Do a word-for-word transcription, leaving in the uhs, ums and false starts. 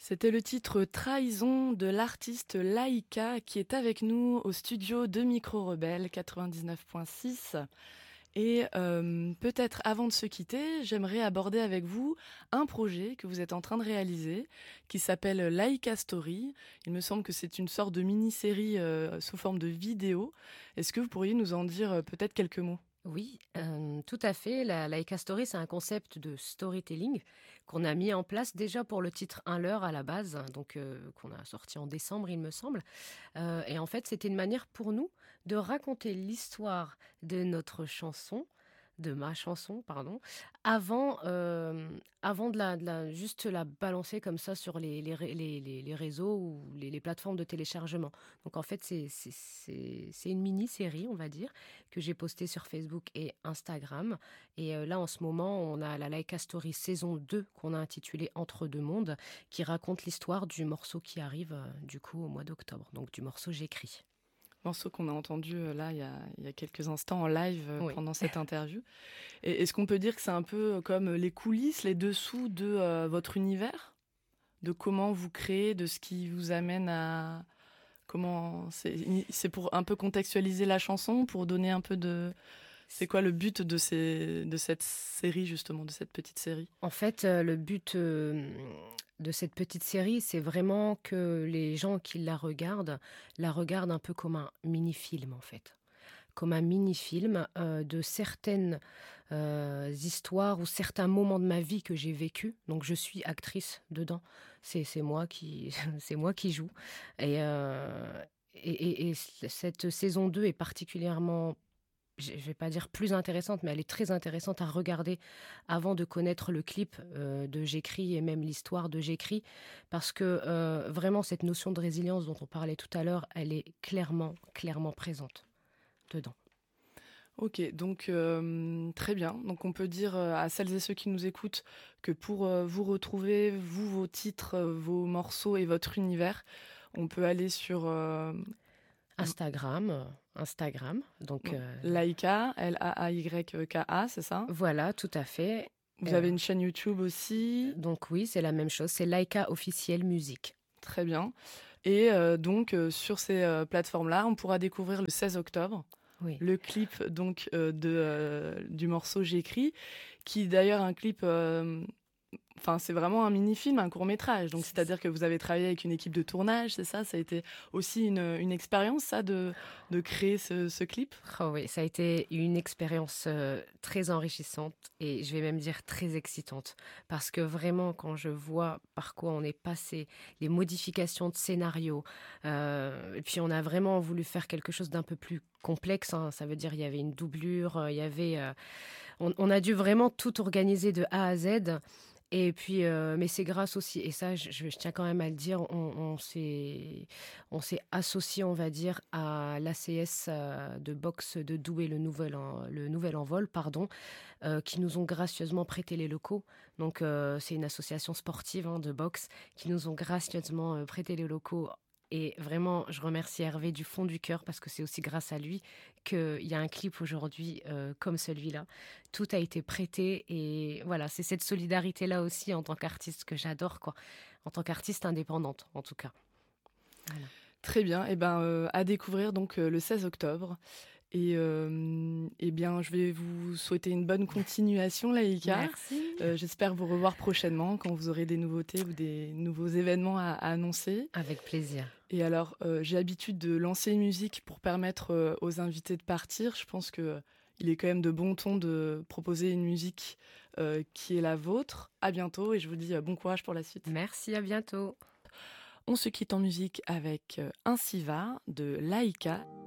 C'était le titre Trahison de l'artiste Laïka qui est avec nous au studio de Micro Rebelle quatre-vingt-dix-neuf point six. Et euh, peut-être avant de se quitter, j'aimerais aborder avec vous un projet que vous êtes en train de réaliser qui s'appelle Laïka Story. Il me semble que c'est une sorte de mini-série euh, sous forme de vidéo. Est-ce que vous pourriez nous en dire euh, peut-être quelques mots ? Oui, euh, tout à fait. La Laïka Story, c'est un concept de storytelling qu'on a mis en place déjà pour le titre Un leurre à la base, donc euh, qu'on a sorti en décembre, il me semble. Euh, et en fait, c'était une manière pour nous de raconter l'histoire de notre chanson, de ma chanson, pardon, avant, euh, avant de, la, de la, juste la balancer comme ça sur les, les, les, les, les réseaux ou les, les plateformes de téléchargement. Donc en fait, c'est, c'est, c'est, c'est une mini-série, on va dire, que j'ai postée sur Facebook et Instagram. Et euh, là, en ce moment, on a la Laïka Story saison deux qu'on a intitulée Entre deux mondes, qui raconte l'histoire du morceau qui arrive euh, du coup au mois d'octobre, donc du morceau J'écris. Morceau qu'on a entendu euh, là il y a, il y a quelques instants en live euh, Oui. pendant cette interview. Et est-ce qu'on peut dire que c'est un peu comme les coulisses, les dessous de euh, votre univers ? De comment vous créez, de ce qui vous amène à... Comment c'est, c'est pour un peu contextualiser la chanson, pour donner un peu de... C'est quoi le but de, ces, de cette série, justement, de cette petite série ? En fait, euh, le but euh, de cette petite série, c'est vraiment que les gens qui la regardent, la regardent un peu comme un mini-film, en fait. Comme un mini-film euh, de certaines euh, histoires ou certains moments de ma vie que j'ai vécu. Donc, je suis actrice dedans. C'est, c'est, moi, qui, c'est moi qui joue. Et, euh, et, et, et cette saison deux est particulièrement... je ne vais pas dire plus intéressante, mais elle est très intéressante à regarder avant de connaître le clip euh, de J'écris et même l'histoire de J'écris, parce que euh, vraiment cette notion de résilience dont on parlait tout à l'heure, elle est clairement, clairement présente dedans. Ok, donc euh, très bien. Donc on peut dire euh, à celles et ceux qui nous écoutent que pour euh, vous retrouver, vous, vos titres, euh, vos morceaux et votre univers, on peut aller sur... Euh, Instagram, euh, Instagram, donc... donc, euh, Laïka, L A A Y K A, c'est ça ? Voilà, tout à fait. Vous Euh, avez une chaîne YouTube aussi ? donc oui, c'est la même chose, c'est Laïka Officielle Musique. Très bien. Et euh, donc euh, sur ces euh, plateformes-là, on pourra découvrir le seize octobre. Oui. Le clip donc euh, de euh, du morceau J'écris, qui d'ailleurs un clip, euh, enfin c'est vraiment un mini-film, un court métrage. Donc c'est-à-dire que vous avez travaillé avec une équipe de tournage, c'est ça ? Ça a été aussi une, une expérience, ça, de de créer ce, ce clip ? Oh oui, ça a été une expérience euh, très enrichissante et je vais même dire très excitante. Parce que vraiment, quand je vois par quoi on est passé, les modifications de scénario, euh, et puis on a vraiment voulu faire quelque chose d'un peu plus complexe. Hein, ça veut dire il y avait une doublure, euh, il y avait, euh, on, on a dû vraiment tout organiser de A à Z. Et puis, euh, mais c'est grâce aussi, et ça, je, je tiens quand même à le dire, on, on s'est, on s'est associé, on va dire, à l'A C S euh, de boxe de Douai, le nouvel, en, le nouvel envol, pardon, euh, qui nous ont gracieusement prêté les locaux. Donc, euh, c'est une association sportive hein, de boxe qui nous ont gracieusement euh, prêté les locaux. Et vraiment, je remercie Hervé du fond du cœur parce que c'est aussi grâce à lui qu'il y a un clip aujourd'hui euh, comme celui-là. Tout a été prêté et voilà, c'est cette solidarité-là aussi en tant qu'artiste que j'adore, quoi. En tant qu'artiste indépendante, en tout cas. Voilà. Très bien. Et ben euh, à découvrir donc euh, le seize octobre. Et euh, eh bien, je vais vous souhaiter une bonne continuation, Laïka. Merci. Euh, j'espère vous revoir prochainement quand vous aurez des nouveautés ou des nouveaux événements à, à annoncer. Avec plaisir. Et alors, euh, j'ai l'habitude de lancer une musique pour permettre euh, aux invités de partir. Je pense que euh, il est quand même de bon ton de proposer une musique euh, qui est la vôtre. À bientôt et je vous dis euh, bon courage pour la suite. Merci, à bientôt. On se quitte en musique avec euh, Ainsi va de Laïka.